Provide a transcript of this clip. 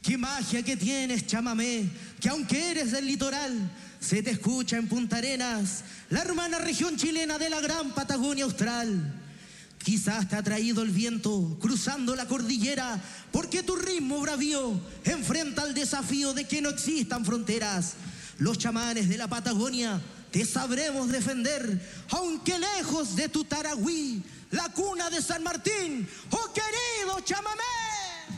Qué magia que tienes, chamamé, que aunque eres del litoral, se te escucha en Punta Arenas, la hermana región chilena de la gran Patagonia Austral. Quizás te ha traído el viento cruzando la cordillera, porque tu ritmo bravío enfrenta el desafío de que no existan fronteras. Los chamanes de la Patagonia te sabremos defender, aunque lejos de tu Taragüí, la cuna de San Martín, ¡oh querido chamamé!